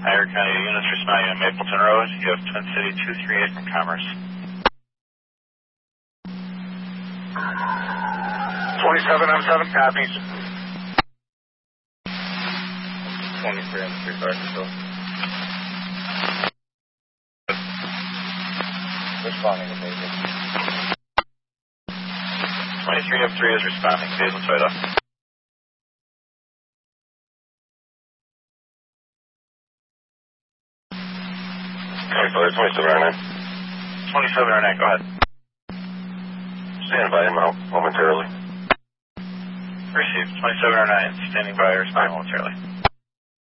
Higher County units responding on Mapleton Road. You have Twin City 238 from Commerce. 27 copies. 23 on the 3 car still. Responding to Basil. 23 of 3 is responding to Basil Toyota. Sorry, 2709. 2709, go ahead. Stand by momentarily. Received. 2709, standing by, responding momentarily.